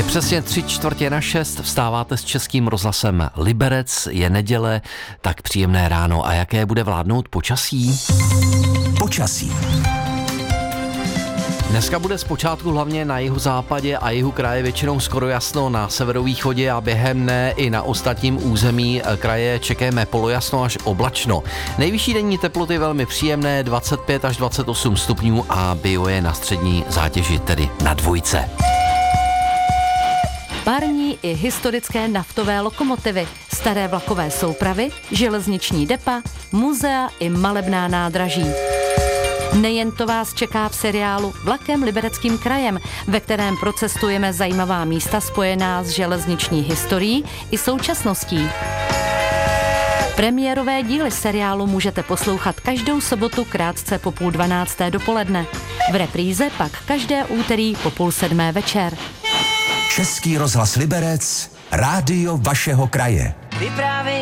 Přesně 5:45, vstáváte s Českým rozhlasem Liberec, je neděle, tak příjemné ráno. A jaké bude vládnout počasí? Počasí. Dneska bude zpočátku hlavně na jihozápadě a jihu kraje většinou skoro jasno, na severovýchodě a během dne i na ostatním území kraje čekáme polojasno až oblačno. Nejvyšší denní teploty velmi příjemné, 25 až 28 stupňů a bio je na střední zátěži, tedy na dvojce. Parní i historické naftové lokomotivy, staré vlakové soupravy, železniční depa, muzea i malebná nádraží. Nejen to vás čeká v seriálu Vlakem Libereckým krajem, ve kterém procestujeme zajímavá místa spojená s železniční historií i současností. Premiérové díly seriálu můžete poslouchat každou sobotu krátce po 11:30 dopoledne. V repríze pak každé úterý po 6:30 večer. Český rozhlas Liberec, rádio vašeho kraje.